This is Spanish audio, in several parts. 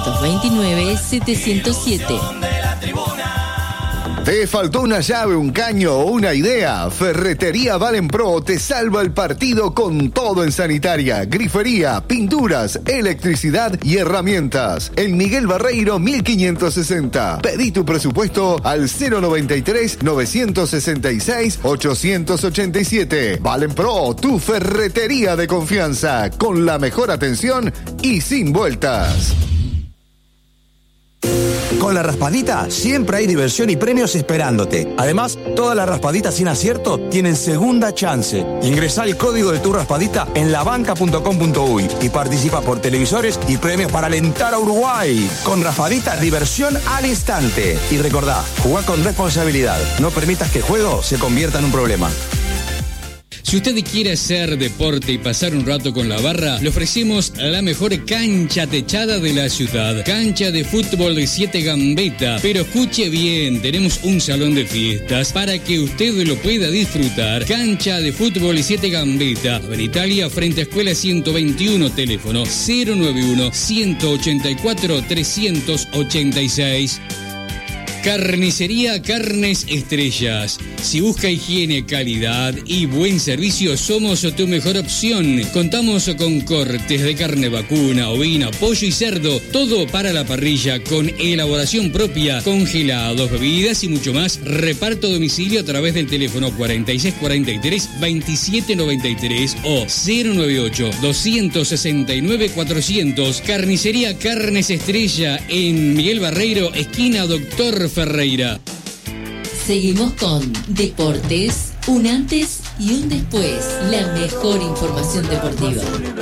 229-707. ¿Te faltó una llave, un caño o una idea? Ferretería Valen Pro te salva el partido con todo en sanitaria, grifería, pinturas, electricidad y herramientas. En Miguel Barreiro 1560. Pedí tu presupuesto al 093-966-887. Valen Pro, tu ferretería de confianza, con la mejor atención y sin vueltas. Con la raspadita siempre hay diversión y premios esperándote. Además, todas las raspaditas sin acierto tienen segunda chance. Ingresá el código de tu raspadita en labanca.com.uy y participa por televisores y premios para alentar a Uruguay. Con raspadita, diversión al instante. Y recordá, jugá con responsabilidad. No permitas que el juego se convierta en un problema. Si usted quiere hacer deporte y pasar un rato con la barra, le ofrecemos la mejor cancha techada de la ciudad. Cancha de fútbol de 7 Gambetta. Pero escuche bien, tenemos un salón de fiestas para que usted lo pueda disfrutar. Cancha de fútbol de 7 Gambetta. En Italia, frente a Escuela 121, teléfono 091-184-386. Carnicería Carnes Estrellas. Si busca higiene, calidad y buen servicio, somos tu mejor opción. Contamos con cortes de carne vacuna, ovina, pollo y cerdo. Todo para la parrilla con elaboración propia, congelados, bebidas y mucho más. Reparto a domicilio a través del teléfono 4643-2793 o 098-269-400. Carnicería Carnes Estrella en Miguel Barreiro, esquina Doctor Ferreira. Seguimos con Deportes, un antes y un después. La mejor información deportiva.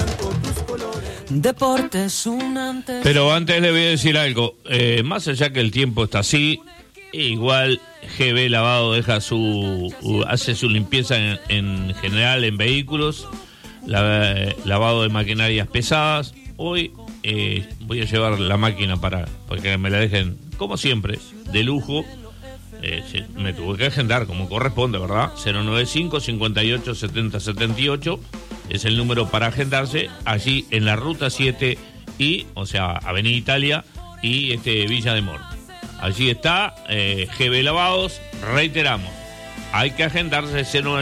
Deportes, un antes. Pero antes le voy a decir algo. Más allá que el tiempo está así, igual GB Lavado hace su limpieza en general en vehículos, lavado de maquinarias pesadas. Hoy voy a llevar la máquina para que me la dejen, como siempre, de lujo. Me tuve que agendar como corresponde, ¿verdad? 095-58-70-78 es el número para agendarse allí en la ruta 7 y, o sea, Avenida Italia y Villa de Mor. Allí está GB Lavados. Reiteramos, hay que agendarse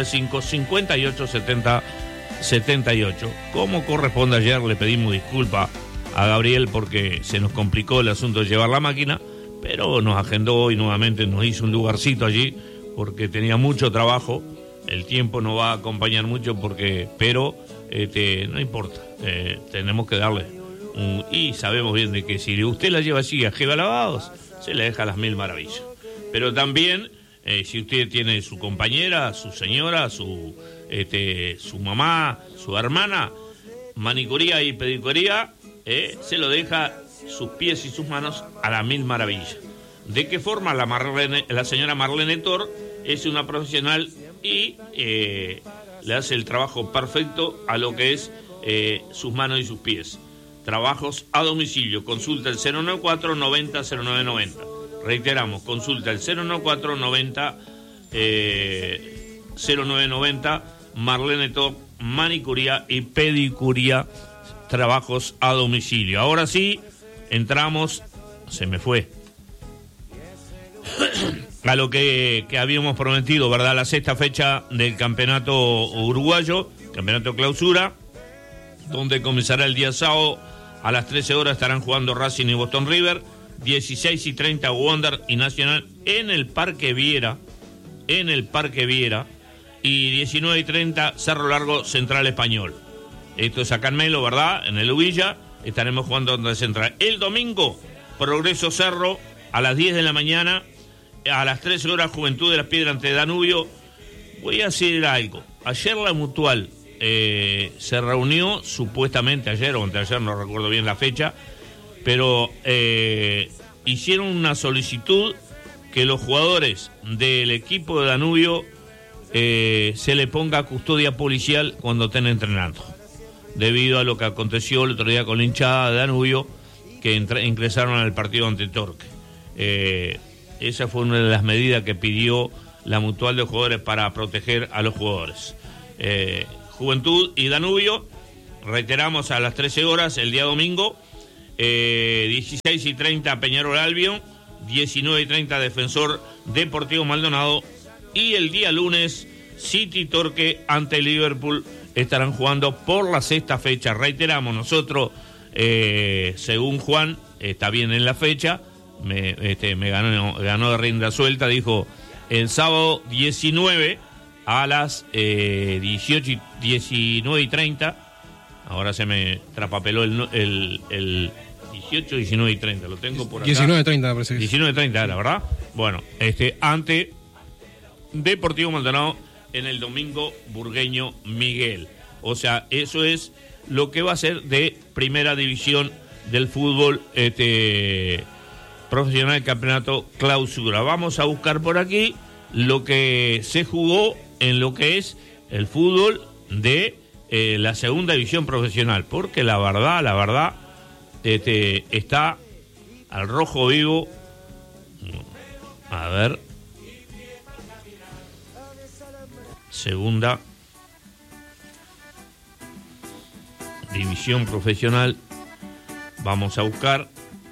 095-58-70-78. Como corresponde, ayer le pedimos disculpas a Gabriel porque se nos complicó el asunto de llevar la máquina, pero nos agendó y nuevamente nos hizo un lugarcito allí porque tenía mucho trabajo. El tiempo no va a acompañar mucho pero no importa, tenemos que darle y sabemos bien de que si usted la lleva así a GB Lavados, se le deja las mil maravillas. Pero también si usted tiene su compañera, su señora, su mamá, su hermana, manicuría y pedicuría, se lo deja sus pies y sus manos a la mil maravillas. ¿De qué forma? La señora Marlene Tor es una profesional y le hace el trabajo perfecto a lo que es sus manos y sus pies. Trabajos a domicilio. Consulta el 094-90-0990. Reiteramos, consulta el 094-90-0990. Marlene Tor, manicuría y pedicuría, trabajos a domicilio. Ahora sí, entramos, se me fue, a lo que habíamos prometido, ¿verdad? La sexta fecha del campeonato uruguayo, campeonato clausura, donde comenzará el día sábado a las 13 horas. Estarán jugando Racing y Boston River, 16:30 Wander y Nacional en el Parque Viera, y 19:30 Cerro Largo Central Español. Esto es acá en Melo, ¿verdad? En el Ubilla. Estaremos jugando donde Central. El domingo, Progreso Cerro, a las 10 de la mañana, a las 13 horas, Juventud de las Piedras ante Danubio. Voy a decir algo. Ayer la Mutual se reunió, supuestamente ayer o anteayer, no recuerdo bien la fecha, pero hicieron una solicitud que los jugadores del equipo de Danubio se le ponga custodia policial cuando estén entrenando, debido a lo que aconteció el otro día con la hinchada de Danubio, que ingresaron al partido ante Torque. Esa fue una de las medidas que pidió la Mutual de Jugadores para proteger a los jugadores. Juventud y Danubio, reiteramos, a las 13 horas el día domingo, 16:30 Peñarol Albion, 19:30 Defensor Deportivo Maldonado, y el día lunes City Torque ante Liverpool estarán jugando por la sexta fecha. Reiteramos, nosotros, según Juan, está bien en la fecha, me ganó de rienda suelta, dijo el sábado 19 a las 19:30. Ahora se me trapapeló el 18, 19:30, lo tengo por acá. 19:30 me parece. 19:30 era, ¿verdad? Bueno, ante Deportivo Maldonado en el domingo Burgueño Miguel. O sea, eso es lo que va a ser de primera división del fútbol profesional del campeonato clausura. Vamos a buscar por aquí lo que se jugó en lo que es el fútbol de la segunda división profesional, porque la verdad está al rojo vivo. A ver, segunda división profesional, vamos a buscar.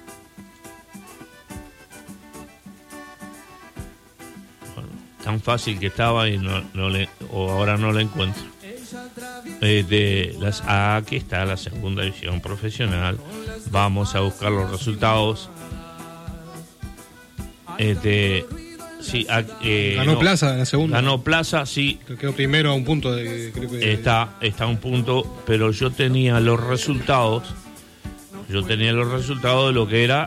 Bueno, tan fácil que estaba y ahora no la encuentro. Aquí está la segunda división profesional. Vamos a buscar los resultados. Sí, ganó Plaza en la segunda. Ganó Plaza, sí. Quedó primero a un punto. Creo que está a un punto, pero yo tenía los resultados. De lo que era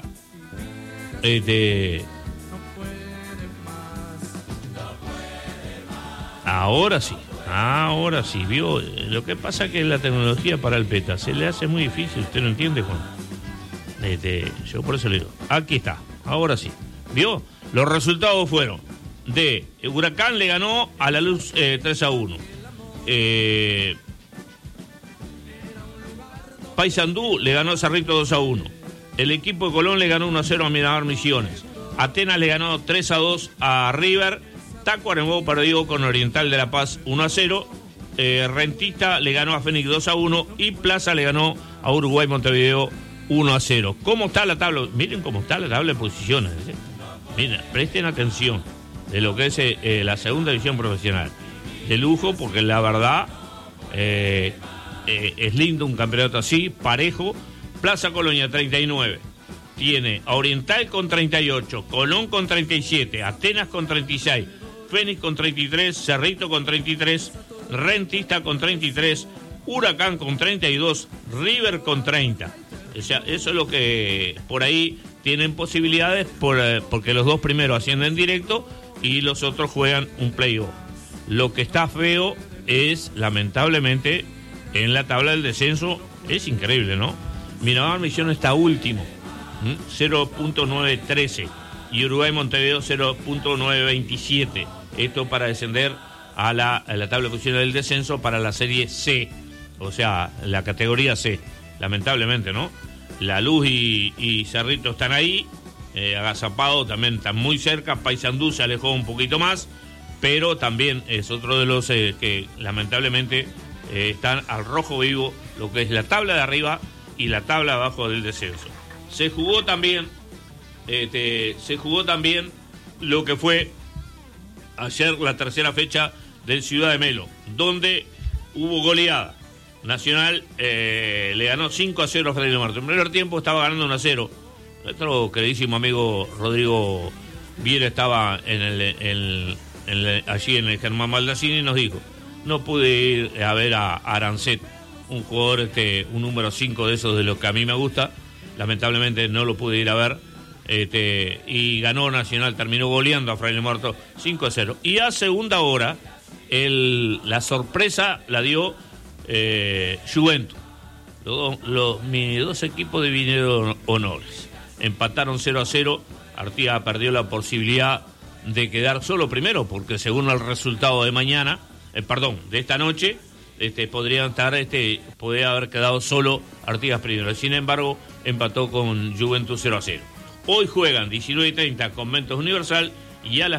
Ahora sí, vio. Lo que pasa que la tecnología para el PETA se le hace muy difícil, ¿usted lo entiende, Juan? Yo por eso le digo, aquí está, ahora sí. ¿Vio? Los resultados fueron de Huracán le ganó a La Luz 3-1. Paysandú le ganó a Cerrito 2-1. El equipo de Colón le ganó 1-0 a Miramar Misiones. Atenas le ganó 3-2 a River. Tacuarembó perdió con Oriental de La Paz 1-0. Rentista le ganó a Fénix 2-1. Y Plaza le ganó a Uruguay Montevideo 1-0. ¿Cómo está la tabla? Miren cómo está la tabla de posiciones. Miren, presten atención de lo que es la segunda división profesional. De lujo, porque la verdad es lindo un campeonato así, parejo. Plaza Colonia 39. Tiene a Oriental con 38, Colón con 37, Atenas con 36, Fénix con 33, Cerrito con 33, Rentista con 33, Huracán con 32, River con 30. O sea, eso es lo que por ahí tienen posibilidades porque los dos primeros ascienden directo y los otros juegan un playoff. Lo que está feo es, lamentablemente, en la tabla del descenso, es increíble, ¿no? Miramar Misiones está último, 0.913, y Uruguay Montevideo 0.927. Esto para descender a la tabla posicional del descenso para la serie C, o sea, la categoría C, lamentablemente, ¿no? La Luz y Cerrito están ahí, Agazapado también están muy cerca, Paysandú se alejó un poquito más, pero también es otro de los que lamentablemente están al rojo vivo, lo que es la tabla de arriba y la tabla de abajo del descenso. Se jugó también lo que fue ayer la tercera fecha del Ciudad de Melo, donde hubo goleada. Nacional le ganó 5-0 a Freire Marto. En primer tiempo estaba ganando 1-0. Nuestro queridísimo amigo Rodrigo Viera estaba allí en el Germán Baldassini y nos dijo: no pude ir a ver a Arancet, un jugador, un número 5 de esos de los que a mí me gusta. Lamentablemente no lo pude ir a ver. Y ganó Nacional, terminó goleando a Fraile Muerto 5-0. Y a segunda hora, la sorpresa la dio Juventus. Mis dos equipos dividieron honores. Empataron 0-0. Artigas perdió la posibilidad de quedar solo primero, porque según el resultado de mañana, de esta noche, podría haber quedado solo Artigas primero. Sin embargo, empató con Juventus 0-0. Hoy juegan 19:30 Conventos Universal y a las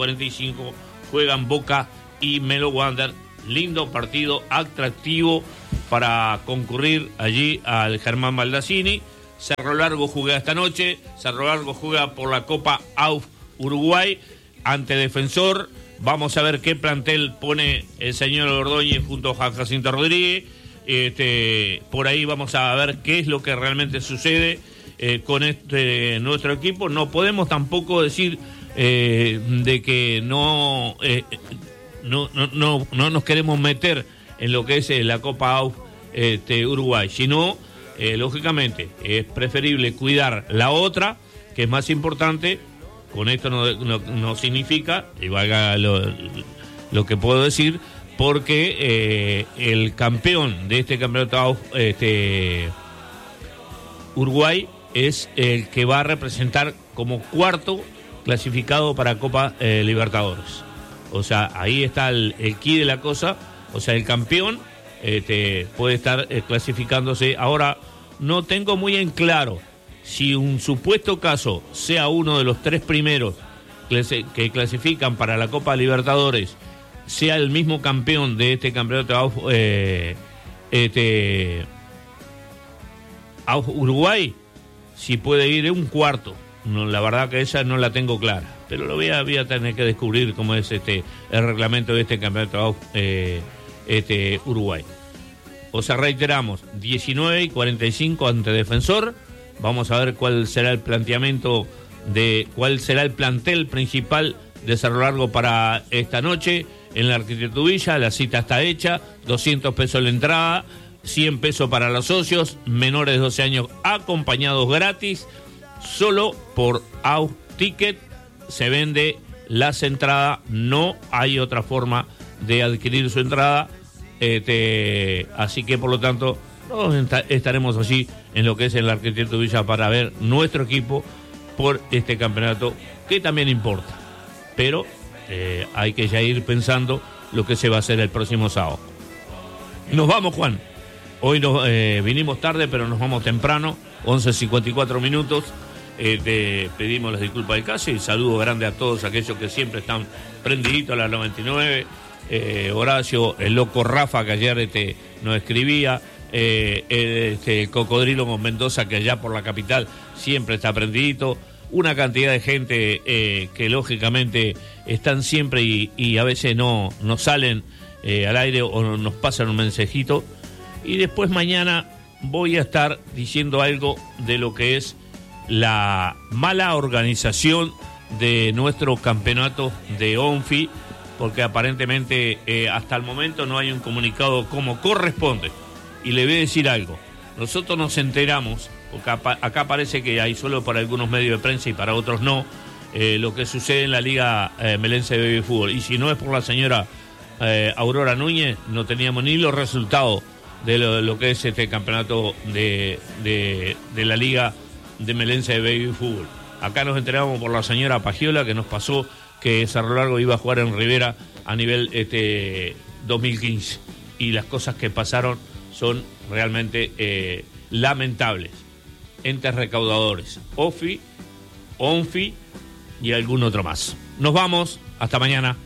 21:45 juegan Boca y Melo Wander. Lindo partido, atractivo, para concurrir allí al Germán Baldassini. Cerro Largo juega esta noche, Cerro Largo juega por la Copa AUF Uruguay ante Defensor. Vamos a ver qué plantel pone el señor Ordóñez junto a Jacinto Rodríguez. Por ahí vamos a ver qué es lo que realmente sucede con nuestro equipo. No podemos tampoco decir de que no nos queremos meter en lo que es la Copa AUF Uruguay, sino lógicamente es preferible cuidar la otra, que es más importante. Con esto no significa, y valga lo que puedo decir, porque el campeón de este campeonato AUF Uruguay es el que va a representar como cuarto clasificado para Copa Libertadores. O sea, ahí está el quid de la cosa. O sea, el campeón puede estar clasificándose. Ahora, no tengo muy en claro si un supuesto caso sea uno de los 3 primeros que clasifican para la Copa Libertadores, sea el mismo campeón de este campeonato AUF Uruguay, si puede ir un cuarto. No, la verdad que esa no la tengo clara, pero lo voy a tener que descubrir cómo es el reglamento de este campeonato AUF Uruguay. O sea, reiteramos, 19:45 ante Defensor. Vamos a ver cuál será el planteamiento cuál será el plantel principal de Cerro Largo para esta noche en la Arquitecto Villa. La cita está hecha, 200 pesos la entrada, 100 pesos para los socios, menores de 12 años acompañados gratis. Solo por AUF Ticket se vende las entradas, no hay otra forma de adquirir su entrada. Así que por lo tanto estaremos allí en lo que es el Arquitecto Villa para ver nuestro equipo por este campeonato, que también importa, pero hay que ya ir pensando lo que se va a hacer el próximo sábado. Nos vamos, Juan. Hoy vinimos tarde, pero nos vamos temprano, 11:54 minutos. Pedimos las disculpas del caso y saludo grande a todos aquellos que siempre están prendiditos a las 99. Horacio, el loco Rafa, que ayer nos escribía, el Cocodrilo con Mendoza, que allá por la capital siempre está prendidito, una cantidad de gente que lógicamente están siempre y a veces no salen al aire o nos pasan un mensajito. Y después mañana voy a estar diciendo algo de lo que es la mala organización de nuestro campeonato de ONFI, porque aparentemente hasta el momento no hay un comunicado como corresponde. Y le voy a decir algo, nosotros nos enteramos, porque acá parece que hay solo para algunos medios de prensa y para otros no, lo que sucede en la Liga Melense de Baby Fútbol. Y si no es por la señora Aurora Núñez, no teníamos ni los resultados de lo que es este campeonato de la Liga de Melense de Baby Fútbol. Acá nos enteramos por la señora Pagiola, que nos pasó que Cerro Largo iba a jugar en Rivera a nivel 2015. Y las cosas que pasaron son realmente lamentables. Entes recaudadores, OFI, ONFI y algún otro más. Nos vamos, hasta mañana.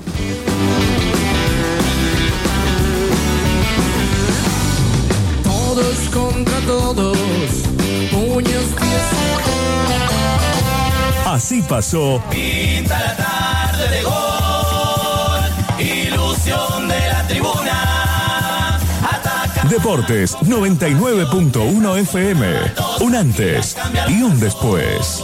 Todos contra todos, puños, pies. Así pasó. Pinta la tarde de gol, ilusión de la tribuna. Ataca. Deportes 99.1 FM. Un antes y un después.